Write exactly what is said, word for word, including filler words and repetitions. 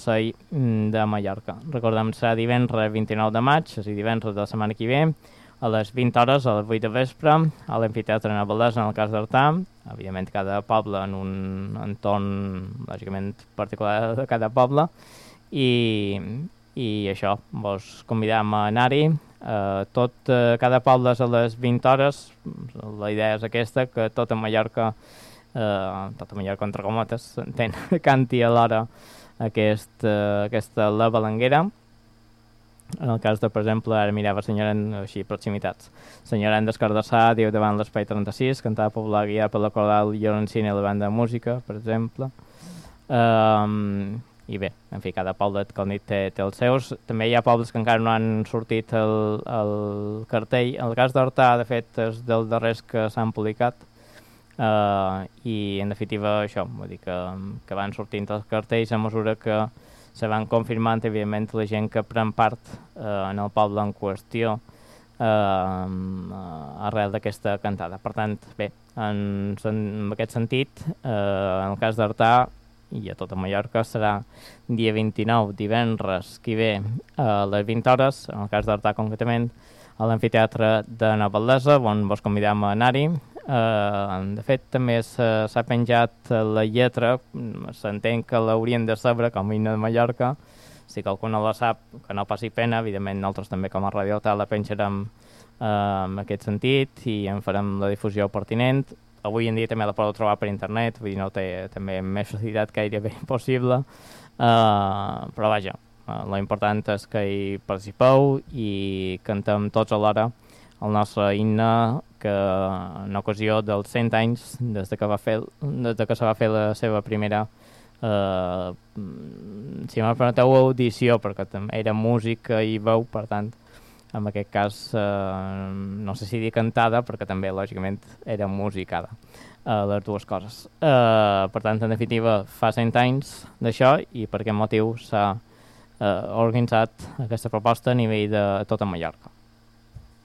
de Mallorca. Recordem, serà divendres vint-i-nou de maig, és a dir, divendres de la setmana que ve, a les vint hores, a les vuit de vespre, a l'Amfiteatre Navaldès, en el cas d'Artà. Evidentment, cada poble en un entorn, lògicament, particular de cada poble. I, i això, vos convidam a anar-hi. Uh, tot, uh, cada poble és a les vint hores. La idea és aquesta, que tota Mallorca, uh, tota Mallorca entre comotes, s'entén, canti alhora aquest, uh, aquesta La Balanguera. En el cas de, per exemple, ara mirava Senyoren, així, proximitats. Senyoren d'Escardassà, diu davant l'Espai trenta-sis, cantada popular guiada per la Coral Llorencina i la banda de música, per exemple. Um, I bé, en fi, cada poble, com dit, té, té els seus. També hi ha pobles que encara no han sortit el, el cartell. En el cas d'Hortà, de fet, és dels darrers que s'han publicat. Uh, I, en definitiva, això, vull dir que, que van sortint els cartells a mesura que se van confirmant, evidentment, la gent que pren part eh, en el poble en qüestió eh, arrel d'aquesta cantada. Per tant, bé, en, en aquest sentit, eh, en el cas d'Artà i a tota Mallorca serà dia vint-i-nou, divendres que ve a les vint hores, en el cas d'Artà concretament, a l'Amfiteatre de Nova Aldesa, on vos convidam a anar-hi. Uh, de fet, també s'ha penjat la lletra, s'entén que l'haurien de saber com a himne de Mallorca. Si qualcú no la sap, que no passi pena. Evidentment, nosaltres també com a Radio Tal la penjarem uh, en aquest sentit i en farem la difusió pertinent. Avui en dia també la podeu trobar per internet, vull dir, no té també més facilitat gairebé possible, uh, però vaja, uh, l'important és que hi participeu i cantem tots alhora el nostre himne, que en ocasió dels cent anys, des de que, va fer, des de que se va fer la seva primera, eh, si me permeteu, audició, perquè era música i veu, per tant, en aquest cas, eh, no sé si dir cantada, perquè també, lògicament, era musicada, eh, les dues coses. Eh, per tant, en definitiva, fa cent anys d'això, i per aquest motiu s'ha eh, organitzat aquesta proposta a nivell de tota Mallorca.